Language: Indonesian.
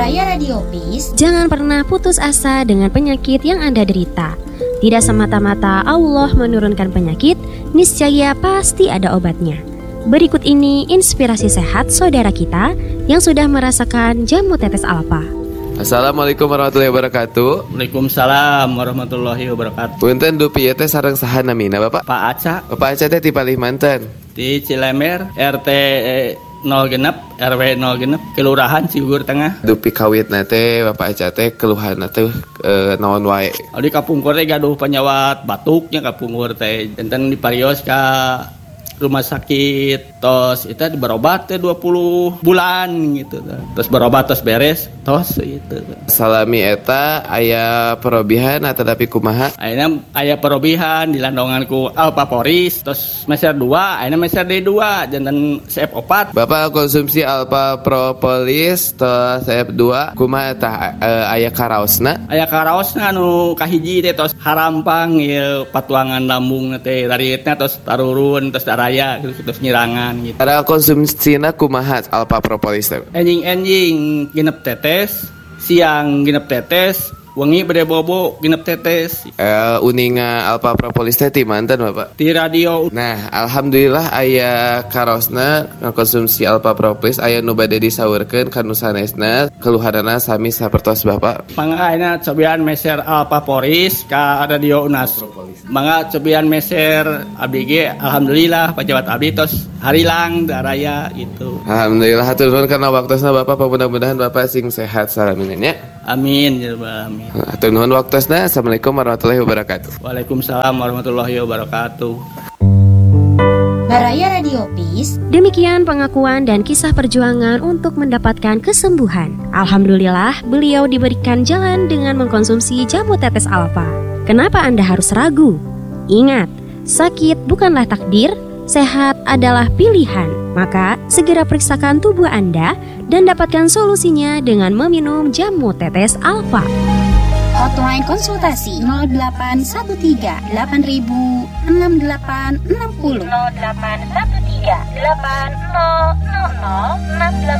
Baraya Radio Peace. Jangan pernah putus asa dengan penyakit yang Anda derita. Tidak semata-mata Allah menurunkan penyakit, niscaya pasti ada obatnya. Berikut ini inspirasi sehat saudara kita yang sudah merasakan jamu tetes Alfa. Assalamualaikum warahmatullahi wabarakatuh. Waalaikumsalam warahmatullahi wabarakatuh. Punten dupi teh sareng saha namina Bapak? Pak Aca Bapak Aca teh ti Palimanten. di Cilemer RT 0 genep RW 0 genep Kelurahan Ciugur Tengah. Dupi kawitna teh Bapak Aca teh keluhanna teh naon wae? Di kapungkur teh gaduh penyawat batuknya kapungkur teh enten diparios ka rumah sakit tos itu berobat teh 20 bulan gitu. Terus berobat terus beres tos itu. Salami eta aya perobihan atau tapi kumaha? Ayeuna aya perobihan dilandongan ku Alpa Poris terus meser 2 ayeuna meser D2 janten CF4. Bapak konsumsi Alpha Propolis tos CF2 kumaha eta aya karaosna? Aya karaosna anu kahiji teh tos harampang ieu patuangan lambung teh daritna tos tarurun tos daraya terus nyirangan gitu. Ada konsumsina kumaha Alpha Propolis teh? Enjing genep tetes, siang genep tetes, wengi bade bobo genep tetes. Uninga Alpha Propolis teh ti manten Bapak? Di radio. Nah, alhamdulillah aya karosna ngakonsumsi Alpha Propolis aya nu bade disaurkeun ka nu sanesna keluhanana sami sapertos Bapak. Mangga ayeuna cobian meser Alpha Poris ka radio Unas. Mangga cobian meser abdi ge alhamdulillah pejabat abdi tos harilang daraya gitu. Alhamdulillah hatur nuhun kana waktosna Bapak, mudah-mudahan Bapak sing sehat salaminnya. Amin ya rabbal alamin. Hatur nuhun waktosna. Assalamualaikum warahmatullahi wabarakatuh. Waalaikumsalam warahmatullahi wabarakatuh. Baraya Radio Peace. Demikian pengakuan dan kisah perjuangan untuk mendapatkan kesembuhan. Alhamdulillah, beliau diberikan jalan dengan mengkonsumsi jamu tetes Alfa. Kenapa Anda harus ragu? Ingat, sakit bukanlah takdir, sehat adalah pilihan. Maka, segera periksakan tubuh Anda dan dapatkan solusinya dengan meminum jamu tetes Alfa. Hotline konsultasi 0813 8000 6860 0813 8000 6860.